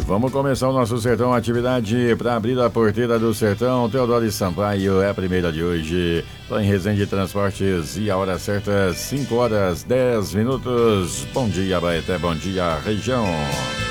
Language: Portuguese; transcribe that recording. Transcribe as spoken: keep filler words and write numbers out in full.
vamos começar o nosso Sertão Atividade para abrir a porteira do Sertão. Teodoro Sampaio é a primeira de hoje. Estou em Resende Transportes e a hora certa, cinco horas dez minutos. Bom dia, Baeté, bom dia, região.